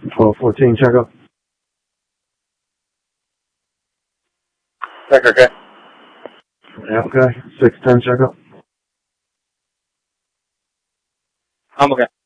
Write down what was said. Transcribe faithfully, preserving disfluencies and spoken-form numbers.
twelve fourteen, check up. Check, okay. Yeah, okay. six ten, check up. I'm okay.